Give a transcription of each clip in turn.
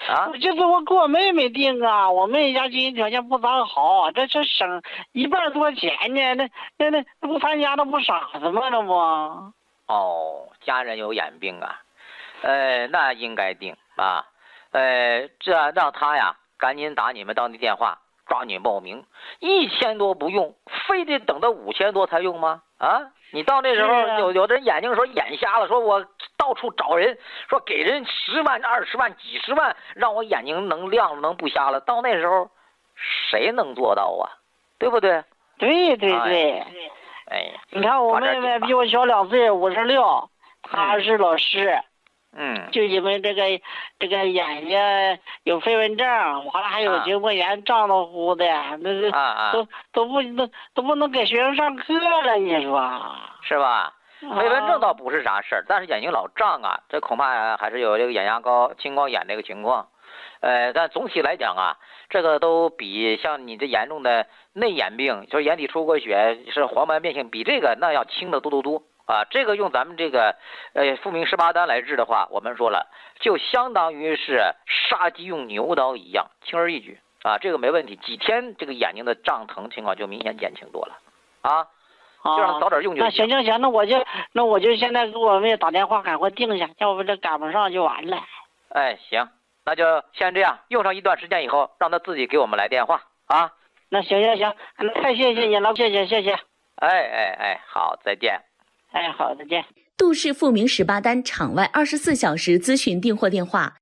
啊， 就是我给我妹妹订啊，我妹家经济条件不咋好，这省1半多钱呢，那不参加那不傻子吗？那不？ 哦，家人有眼病啊，那应该订啊，这让他呀赶紧打你们当地电话，抓紧报名，1000多不用，非得等到5000多才用吗？啊，你到那时候有的人眼睛说眼瞎了，说我到处找人，说给人10万、20万、几十万，让我眼睛能亮了，能不瞎了。到那时候，谁能做到啊？对不对？ 对对对。 哎， 你看我妹妹比我小2岁，56，她是老师。就因为这个眼睛有飞蚊症，完了还有结膜炎，胀得乎的，那都不能给学生上课了，你说是吧？飞蚊症倒不是啥事儿，但是眼睛老胀啊，这恐怕还是有这个眼压高、青光眼这个情况。但总体来讲啊，这个都比像你这严重的内眼病，就是眼底出过血，是黄斑变性，比这个那要轻的多啊。这个用咱们这个复明18单来治的话，我们说了，就相当于是杀鸡用牛刀一样，轻而易举啊，这个没问题，几天这个眼睛的胀疼情况就明显减轻多了啊。就让早点用就行。 那行，那我就现在给我妹打电话，赶快定下，要不这赶不上就完了。 哎，行。那就先这样，用上一段时间以后，让他自己给我们来电话啊。 那行，那太谢谢你了，谢谢。 哎，好，再见。 哎，好，再见。 杜氏复明18单场外24小时咨询订货电话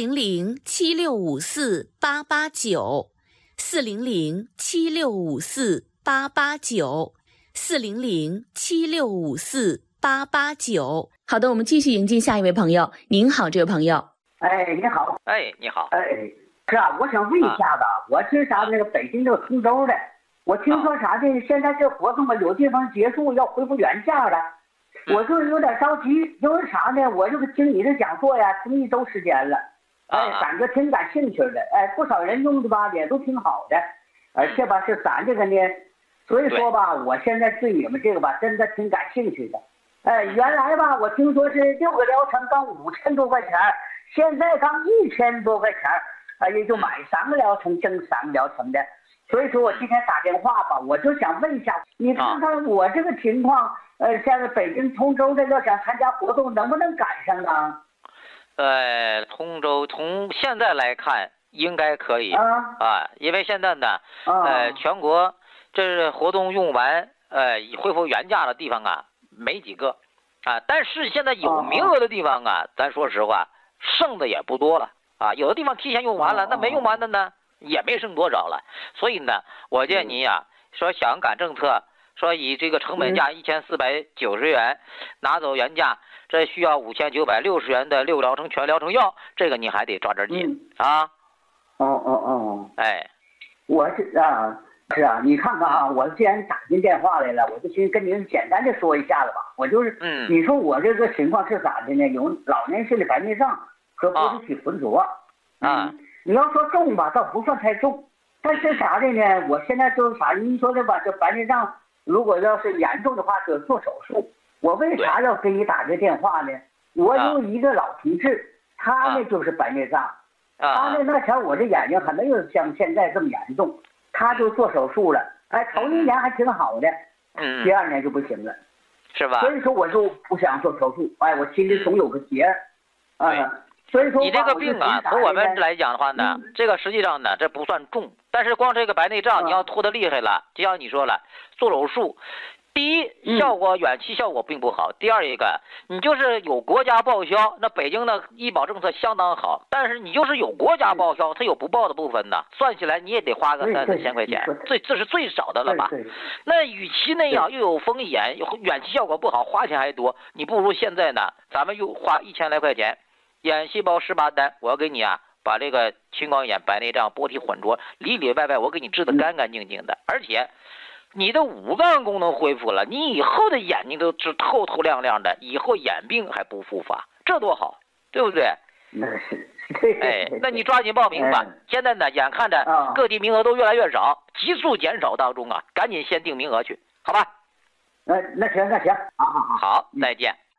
400-7654-889，400-7654-889。好的，我们继续迎接下一位朋友。您好，这位朋友。 哎，你好。 哎，你好。 哎，是啊，我想问一下子，我是啥那个北京这个通州的，我听说啥的，现在这活动嘛，有地方结束要恢复原价了，我就有点着急，因为啥呢？我这个听你的讲座呀，听1周时间了，哎，感觉挺感兴趣的，哎，不少人用的吧，也都挺好的，而且吧是咱这个呢，所以说吧，我现在对你们这个吧，真的挺感兴趣的，哎，原来吧，我听说是6个疗程刚5000多块钱。现在刚1000多块钱，也就买3个疗程，挣3个疗程的。所以说我今天打电话吧，我就想问一下，你看看我这个情况，现在北京通州的要想参加活动，能不能赶上呢？ 通州从现在来看应该可以因为现在呢，全国这活动用完，恢复原价的地方啊没几个啊，但是现在有名额的地方啊，咱说实话。剩的也不多了啊，有的地方提前用完了，那没用完的呢也没剩多少了。所以呢，我建议您啊，说想赶政策，说以这个成本价1490元拿走原价，这需要5960元的6疗程全疗程药，这个你还得抓点紧啊。哎， 我是啊，你看看啊，我既然打进电话来了，我就先跟您简单的说一下子吧。我就是，你说我这个情况是咋的呢？有老年性的白内障和玻璃体浑浊。你要说重吧，倒不算太重，但是啥的呢？我现在就是啥，您说的吧，这白内障如果要是严重的话，就做手术。我为啥要给你打这电话呢？我有一个老同志，他呢就是白内障，他呢那前我这眼睛还没有像现在这么严重。他就做手术了，哎，头1年还挺好的，第2年就不行了， 是吧？ 所以说我就不想做手术，哎，我心里总有个结，所以说你这个病啊，从我们来讲的话呢，这个实际上呢，这不算重，但是光这个白内障你要拖得厉害了，就像你说了，做手术。第一，效果远期效果并不好。第二一个，你就是有国家报销，那北京的医保政策相当好，但是你就是有国家报销，它有不报的部分呢，算起来你也得花个3-4千块钱，这是最少的了吧？那与其那样又有风险，远期效果不好，花钱还多，你不如现在呢，咱们又花1000来块钱，眼细胞18单，我要给你啊，把这个青光眼、白内障、玻体混浊里里外外我给你治得干干净净的，而且。你的5脏功能恢复了，你以后的眼睛都是透透亮亮的，以后眼病还不复发，这多好，对不对？ 那是， 哎，那你抓紧报名吧。现在呢，眼看着各地名额都越来越少，急速减少当中啊，赶紧先订名额去，好吧？ 那行，好， 好，再见。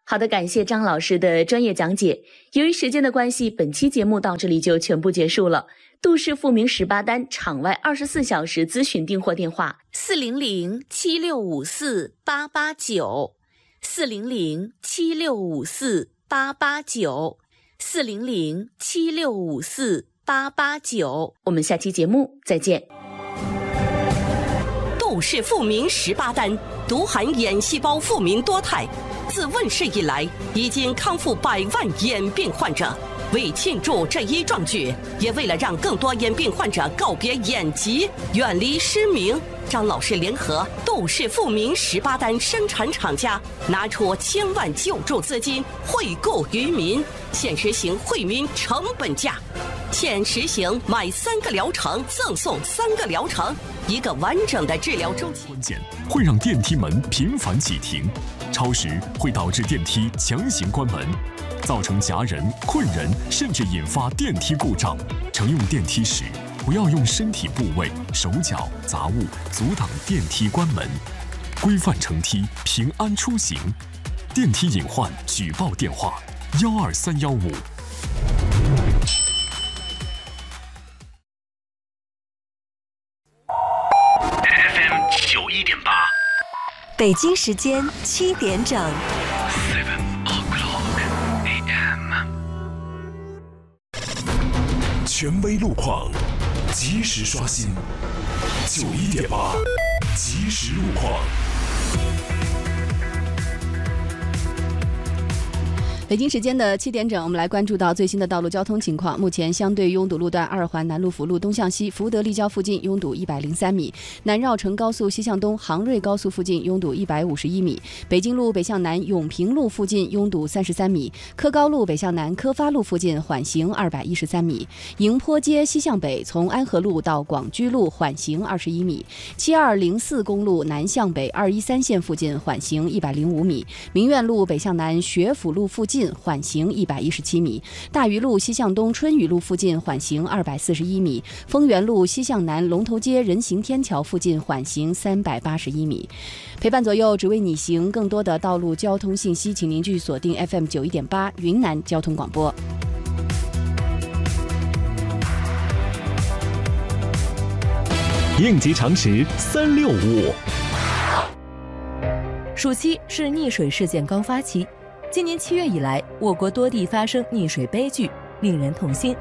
好的，感谢张老师的专业讲解。由于时间的关系，本期节目到这里就全部结束了。杜氏富民18单场外24小时咨询订货电话400-7654-889，400-7654-889，400-7654-889。我们下期节目再见。 杜氏富民18单独含眼细胞复明多肽，自问世以来已经康复100万眼病患者。为庆祝这一壮举，也为了让更多眼病患者告别眼疾，远离失明，张老师联合杜氏富民18单生产厂家，拿出1000万救助资金惠顾于民，现实行惠民成本价。现实行买3个疗程赠送3个疗程，1个完整的治疗周期。 关键会让电梯门频繁启停，超时会导致电梯强行关门，造成夹人、困人，甚至引发电梯故障。乘用电梯时，不要用身体部位、手脚、杂物阻挡电梯关门，规范乘梯，平安出行。电梯隐患举报电话12315。 FM91.8， 北京时间7点整。 权威路况，及时刷新。91.8，即时路况。 北京时间的7点整，我们来关注到最新的道路交通情况。目前相对拥堵路段：2环南路辅路东向西福德立交附近拥堵103米，南绕城高速西向东杭瑞高速附近拥堵151米，北京路北向南永平路附近拥堵33米，科高路北向南科发路附近缓行213米，营坡街西向北从安和路到广居路缓行21米，7204公路南向北213线附近缓行105米，明苑路北向南学府路附近缓行117米，大余路西向东春雨路附近缓行241米，丰源路西向南龙头街人行天桥附近缓行381米。陪伴左右，只为你行。更多的道路交通信息，请您继续锁定 FM91.8 云南交通广播。 应急常识365。 暑期是溺水事件高发期，今年7月以来，我国多地发生溺水悲剧，令人痛心。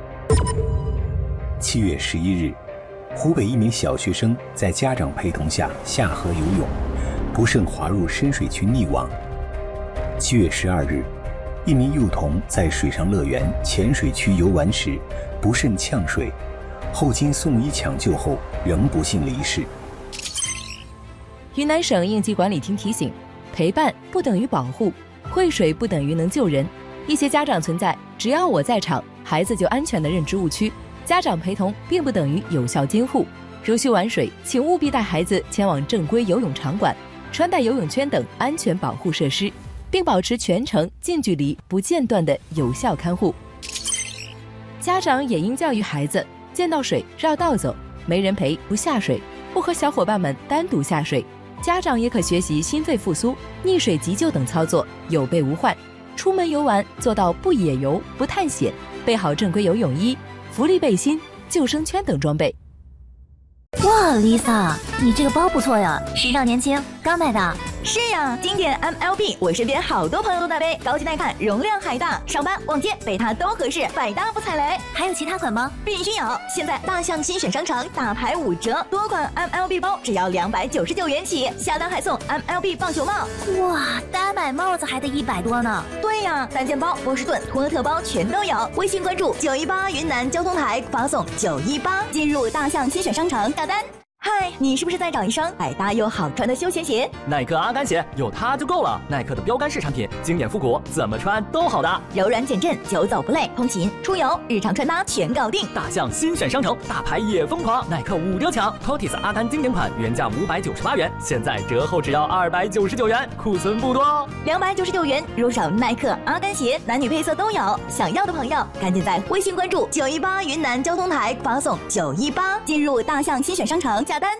7月11日，湖北一名小学生在家长陪同下下河游泳，不慎滑入深水区溺亡。7月12日，一名幼童在水上乐园浅水区游玩时不慎呛水，后经送医抢救后仍不幸离世。 云南省应急管理厅提醒：陪伴不等于保护，会水不等于能救人。一些家长存在只要我在场，孩子就安全的认知误区。家长陪同并不等于有效监护。如需玩水，请务必带孩子前往正规游泳场馆，穿戴游泳圈等安全保护设施，并保持全程近距离不间断的有效看护。家长也应教育孩子，见到水绕道走，没人陪不下水，不和小伙伴们单独下水。家长也可学习心肺复苏、溺水急救等操作，有备无患。出门游玩做到不野游、不探险，备好正规游泳衣、浮力背心、救生圈等装备。 哇 ，Lisa， 你这个包不错呀，时尚年轻，刚买的。 是呀，经典 MLB， 我身边好多朋友都在背，高级耐看，容量还大，上班逛街背它都合适，百搭不踩雷。 还有其他款吗？ 必须有！现在大象新选商城大牌5折，多款 MLB 包只要299元起，下单还送 MLB 棒球帽。 哇，单买帽子还得100多呢。 对呀，单件包、波士顿、托特包全都有。微信关注918云南交通台，发送918，进入大象新选商城下单。嗨，你是不是在找一双百搭又好穿的休闲鞋？ 耐克阿甘鞋有它就够了。耐克的标杆式产品，经典复古，怎么穿都好的。 柔软减震，久走不累，通勤、出游、日常穿搭全搞定。 大象新选商城，大牌也疯狂，耐克5折抢。Totis 阿甘经典款原价598元，现在折后只要299元，库存不多哦。 299元入手耐克阿甘鞋，男女配色都有。想要的朋友赶紧在微信关注918云南交通台，发送918，进入大象新选商城下单。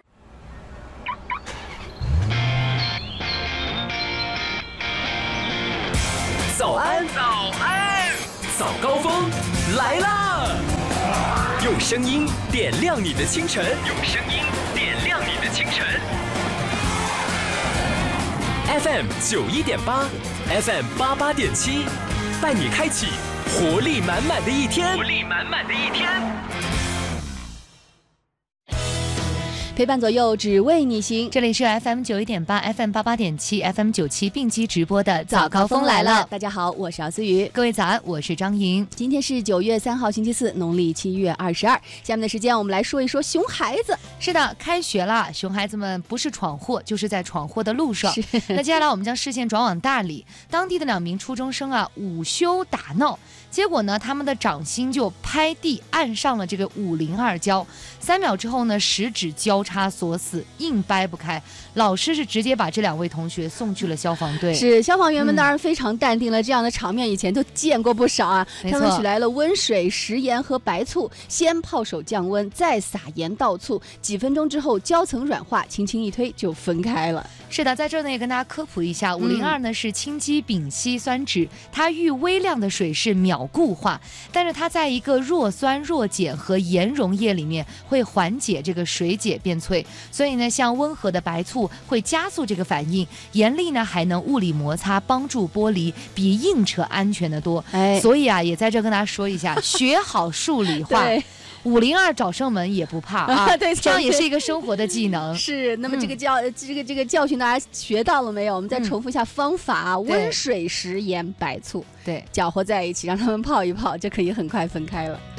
早安，早安，早高峰来啦！用声音点亮你的清晨，用声音点亮你的清晨。FM 91.8 ，FM 88.7，带你开启活力满满的一天，活力满满的一天。 陪伴左右，只为你行。 这里是 FM 91.8 FM 88.7 FM 97并机直播的早高峰来了。 大家好，我是姚思雨。 各位早安，我是张莹。 今天是9月3号星期四，农历7月22。下面的时间我们来说一说熊孩子。 是的，开学了，熊孩子们不是闯祸，就是在闯祸的路上。那接下来我们将视线转往大理，当地的2名初中生午休打闹，结果呢，他们的掌心就拍地按上了这个502胶，3秒之后呢，食指交叉锁死，硬掰不开。老师是直接把这2位同学送去了消防队。 是，消防员们当然非常淡定了，这样的场面以前都见过不少啊。他们取来了温水、食盐和白醋，先泡手降温，再撒盐倒醋，几分钟之后胶层软化，轻轻一推就分开了。 是的，在这呢也跟大家科普一下，502呢是氢基丙烯酸酯，它遇微量的水是秒固化，但是它在一个弱酸、弱碱和盐溶液里面会缓解这个水解变脆，所以呢，像温和的白醋会加速这个反应，盐粒呢还能物理摩擦，帮助剥离，比硬扯安全的多。所以也在这跟大家说一下，学好数理化。502找上门也不怕啊， 对， 这样也是一个生活的技能。 是，那么这个教训大家学到了没有？我们再重复一下方法温水、食盐、白醋， 对， 搅和在一起，让他们泡一泡，就可以很快分开了。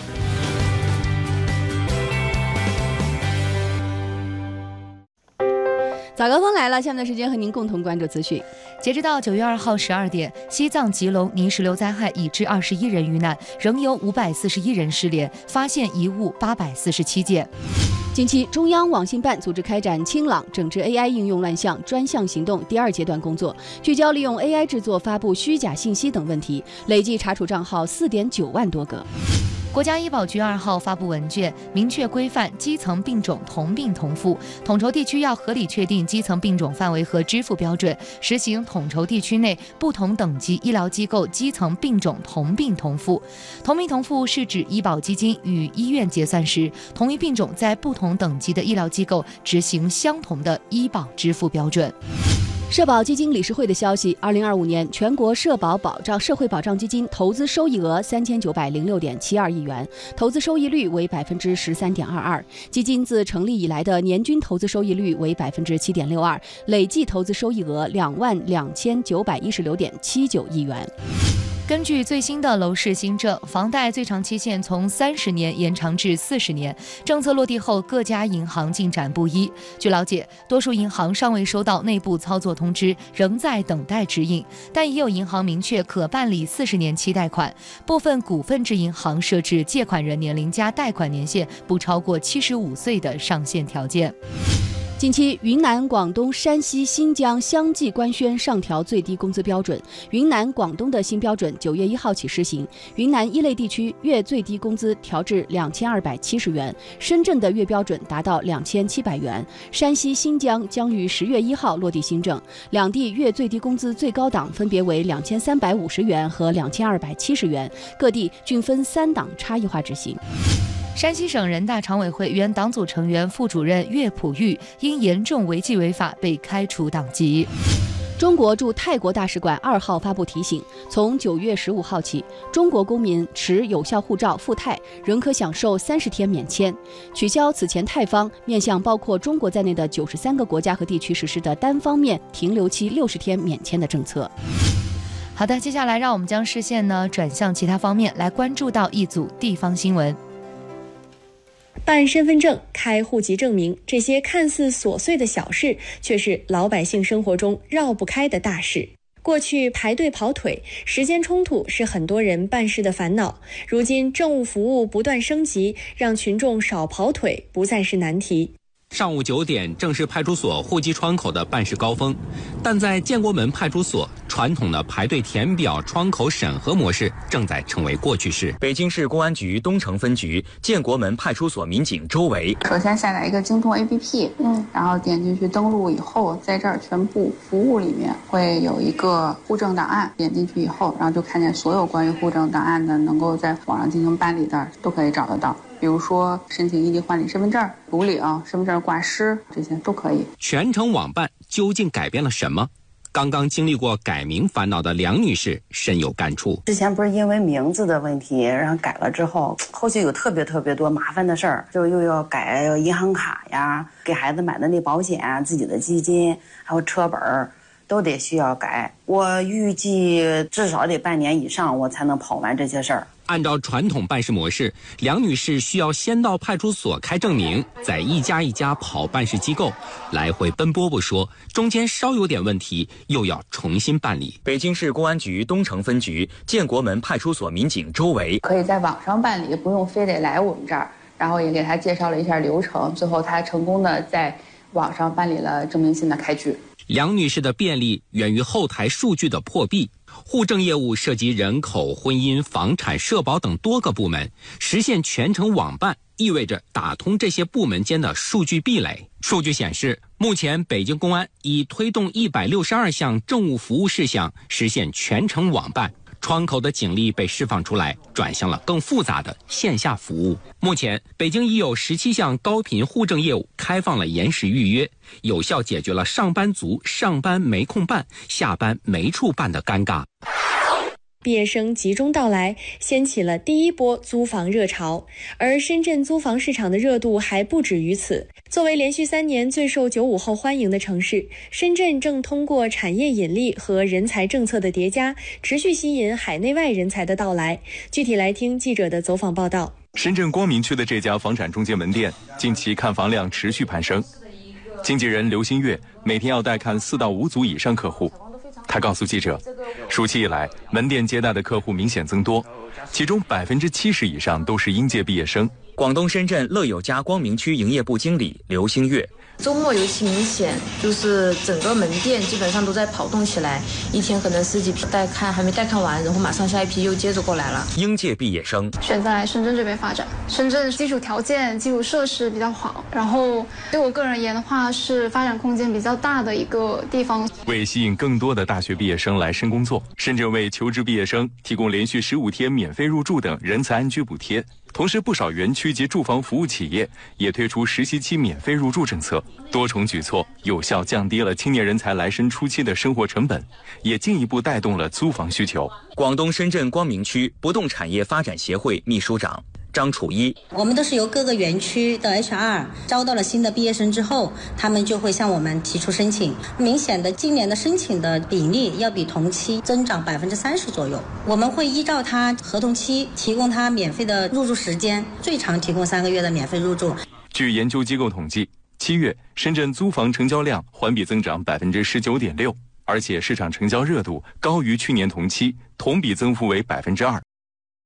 早高峰来了，下面的时间和您共同关注资讯。 截止到9月2号12点，西藏吉隆泥石流灾害已致21人遇难，仍有541人失联，发现遗物847件。 近期，中央网信办组织开展清朗整治 AI 应用乱象专项行动第2阶段工作，聚焦利用 AI 制作、发布虚假信息等问题，累计查处账号4.9万多个。 国家医保局2号发布文件，明确规范基层病种同病同付，统筹地区要合理确定基层病种范围和支付标准，实行统筹地区内不同等级医疗机构基层病种同病同付。同病同付是指医保基金与医院结算时，同一病种在不同等级的医疗机构执行相同的医保支付标准。 社保基金理事会的消息，2025年全国社会保障基金投资收益额3906.72亿元，投资收益率为13.22%。基金自成立以来的年均投资收益率为7.62%，累计投资收益额22916.79亿元。 根据最新的楼市新政，房贷最长期限从30年延长至40年。政策落地后，各家银行进展不一。据了解，多数银行尚未收到内部操作通知，仍在等待指引。但也有银行明确可办理40年期贷款。部分股份制银行设置借款人年龄加贷款年限不超过75岁的上限条件。 近期，云南、广东、山西、新疆相继官宣上调最低工资标准。云南、广东的新标准9月1号起施行。云南一类地区月最低工资调至2270元，深圳的月标准达到2700元。山西、新疆将于10月1号落地新政，两地月最低工资最高档分别为2350元和2270元，各地均分3档差异化执行。 山西省人大常委会原党组成员、副主任岳普玉因严重违纪违法被开除党籍。 中国驻泰国大使馆2号发布提醒，从9月15号起，中国公民持有效护照赴泰仍可享受30天免签，取消此前泰方面向包括中国在内的93个国家和地区实施的单方面停留期60天免签的政策。 好的，接下来让我们将视线转向其他方面，来关注到一组地方新闻。 办身份证、开户籍证明，这些看似琐碎的小事，却是老百姓生活中绕不开的大事。过去排队跑腿、时间冲突是很多人办事的烦恼，如今政务服务不断升级，让群众少跑腿不再是难题。 上午9点正是派出所户籍窗口的办事高峰，但在建国门派出所，传统的排队填表窗口审核模式正在成为过去式。 北京市公安局东城分局建国门派出所民警周维， 首先下载一个京通 APP，然后点进去登录以后，在这儿全部服务里面会有一个户政档案，点进去以后，然后就看见所有关于户政档案的能够在网上进行办理的都可以找得到。比如说申请异地换领身份证、补领、身份证挂失，这些都可以。 全程网办究竟改变了什么？刚刚经历过改名烦恼的梁女士深有感触。 之前不是因为名字的问题，然后改了之后，后续有特别多麻烦的事儿，就又要改银行卡呀，给孩子买的那保险啊，自己的基金，还有车本都得需要改。我预计至少得半年以上，我才能跑完这些事儿。 按照传统办事模式，梁女士需要先到派出所开证明，再一家一家跑办事机构，来回奔波不说，中间稍有点问题又要重新办理。 北京市公安局东城分局建国门派出所民警周维， 可以在网上办理，不用非得来我们这儿，然后也给他介绍了一下流程，最后他成功的在网上办理了证明信的开具。 梁女士的便利源于后台数据的破壁。户政业务涉及人口、婚姻、房产、社保等多个部门，实现全程网办意味着打通这些部门间的数据壁垒。数据显示，目前北京公安已推动162项政务服务事项实现全程网办，窗口的警力被释放出来，转向了更复杂的线下服务。目前，北京已有17项高频户政业务开放了延时预约，有效解决了上班族上班没空办、下班没处办的尴尬。 毕业生集中到来，掀起了第一波租房热潮。而深圳租房市场的热度还不止于此。作为连续3年最受95后欢迎的城市，深圳正通过产业引力和人才政策的叠加，持续吸引海内外人才的到来。具体来听记者的走访报道。 深圳光明区的这家房产中介门店，近期看房量持续攀升。经纪人刘新月每天要带看4到5组以上客户。他告诉记者，暑期以来，门店接待的客户明显增多，其中70%以上都是应届毕业生。 广东深圳乐友家光明区营业部经理刘星月， 周末尤其明显，就是整个门店基本上都在跑动起来，一天可能10几批带看，还没带看完，然后马上下一批又接着过来了。 应届毕业生选择来深圳这边发展，深圳基础条件、基础设施比较好，然后对我个人而言的话，是发展空间比较大的一个地方。 为吸引更多的大学毕业生来深工作，深圳为求职毕业生提供连续15天免费入住等人才安居补贴。同时，不少园区及住房服务企业也推出实习期免费入住政策，多重举措有效降低了青年人才来深初期的生活成本，也进一步带动了租房需求。 广东深圳光明区不动产业发展协会秘书长张楚一， 我们都是由各个园区的 HR 招到了新的毕业生之后，他们就会向我们提出申请。明显的，今年的申请的比例要比同期增长30%左右。我们会依照他合同期提供他免费的入住时间，最长提供3个月的免费入住。 据研究机构统计，7月深圳租房成交量环比增长19.6%，而且市场成交热度高于去年同期，同比增幅为2%。